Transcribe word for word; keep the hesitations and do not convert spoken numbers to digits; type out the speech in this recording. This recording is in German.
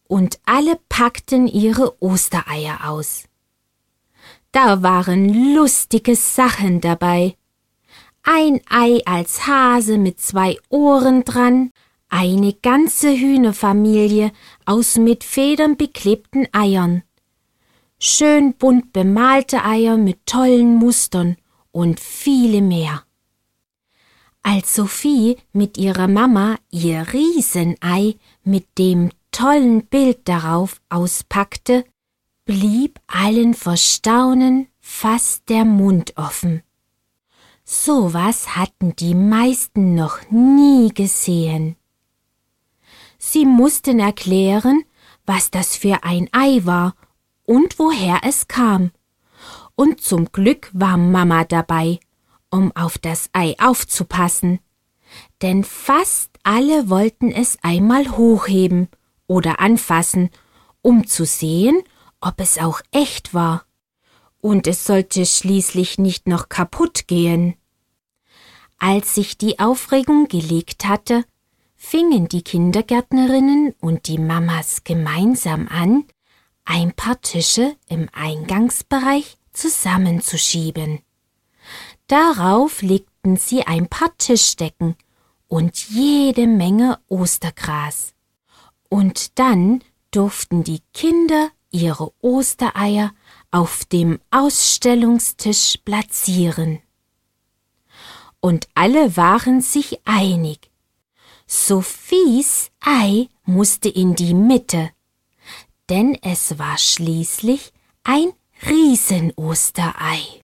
und alle packten ihre Ostereier aus. Da waren lustige Sachen dabei. Ein Ei als Hase mit zwei Ohren dran, eine ganze Hühnerfamilie aus mit Federn beklebten Eiern, schön bunt bemalte Eier mit tollen Mustern und viele mehr. Als Sophie mit ihrer Mama ihr Riesenei mit dem tollen Bild darauf auspackte, blieb allen vor Staunen fast der Mund offen. So was hatten die meisten noch nie gesehen. Sie mussten erklären, was das für ein Ei war und woher es kam. Und zum Glück war Mama dabei, um auf das Ei aufzupassen. Denn fast alle wollten es einmal hochheben oder anfassen, um zu sehen, ob es auch echt war. Und es sollte schließlich nicht noch kaputt gehen. Als sich die Aufregung gelegt hatte, fingen die Kindergärtnerinnen und die Mamas gemeinsam an, ein paar Tische im Eingangsbereich zusammenzuschieben. Darauf legten sie ein paar Tischdecken und jede Menge Ostergras. Und dann durften die Kinder ihre Ostereier auf dem Ausstellungstisch platzieren. Und alle waren sich einig. Sophies Ei musste in die Mitte, denn es war schließlich ein Riesenosterei.